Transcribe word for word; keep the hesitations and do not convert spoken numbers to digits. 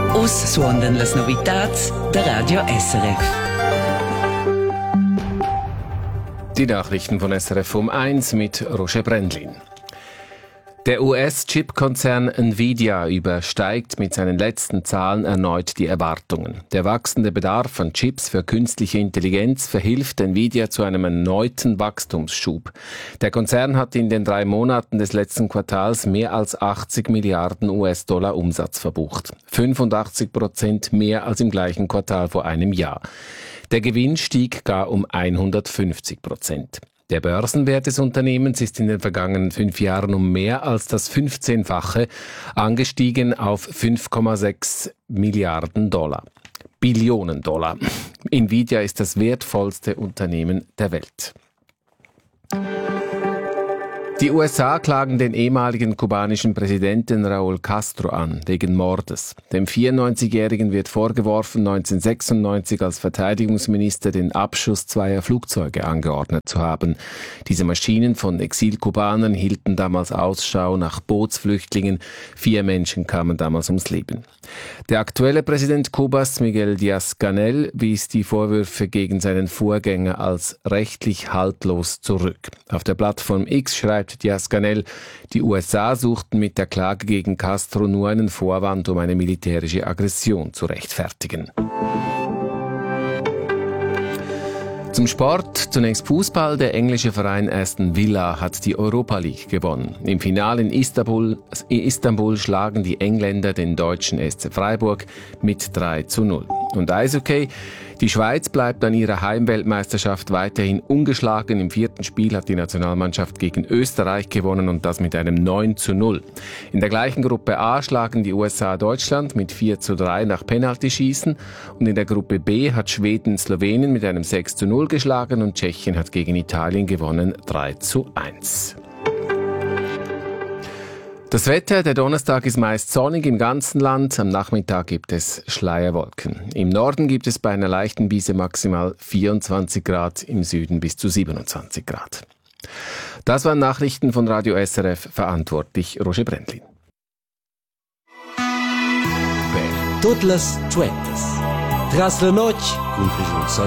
Us suondan las novitats der Radio S R F. Die Nachrichten von S R F um eins mit Roger Brendlin. Der U S-Chip-Konzern Nvidia übersteigt mit seinen letzten Zahlen erneut die Erwartungen. Der wachsende Bedarf an Chips für künstliche Intelligenz verhilft Nvidia zu einem erneuten Wachstumsschub. Der Konzern hat in den drei Monaten des letzten Quartals mehr als achtzig Milliarden U S-Dollar Umsatz verbucht. fünfundachtzig Prozent mehr als im gleichen Quartal vor einem Jahr. Der Gewinn stieg gar um hundertfünfzig Prozent. Der Börsenwert des Unternehmens ist in den vergangenen fünf Jahren um mehr als das fünfzehnfache angestiegen auf fünf Komma sechs Milliarden Dollar. Billionen Dollar. Nvidia ist das wertvollste Unternehmen der Welt. Die U S A klagen den ehemaligen kubanischen Präsidenten Raúl Castro an, wegen Mordes. Dem vierundneunzigjährigen wird vorgeworfen, neunzehnhundertsechsundneunzig als Verteidigungsminister den Abschuss zweier Flugzeuge angeordnet zu haben. Diese Maschinen von Exilkubanern hielten damals Ausschau nach Bootsflüchtlingen. Vier Menschen kamen damals ums Leben. Der aktuelle Präsident Kubas, Miguel Díaz-Canel, wies die Vorwürfe gegen seinen Vorgänger als rechtlich haltlos zurück. Auf der Plattform X schreibt Díaz-Canel, die U S A suchten mit der Klage gegen Castro nur einen Vorwand, um eine militärische Aggression zu rechtfertigen. Zum Sport, zunächst Fußball. Der englische Verein Aston Villa hat die Europa League gewonnen. Im Finale in Istanbul, Istanbul schlagen die Engländer den deutschen S C Freiburg mit drei zu null. Und Eishockey. Die Schweiz bleibt an ihrer Heimweltmeisterschaft weiterhin ungeschlagen. Im vierten Spiel hat die Nationalmannschaft gegen Österreich gewonnen und das mit einem neun zu null. In der gleichen Gruppe A schlagen die U S A Deutschland mit vier zu drei nach Penaltyschießen und in der Gruppe B hat Schweden Slowenien mit einem sechs zu null geschlagen und Tschechien hat gegen Italien gewonnen drei zu eins. Das Wetter, der Donnerstag ist meist sonnig im ganzen Land, am Nachmittag gibt es Schleierwolken. Im Norden gibt es bei einer leichten Brise maximal vierundzwanzig Grad, im Süden bis zu siebenundzwanzig Grad. Das waren Nachrichten von Radio S R F, verantwortlich Roger Brendlin. Per todas as tuetas, tras la noite, com conjunção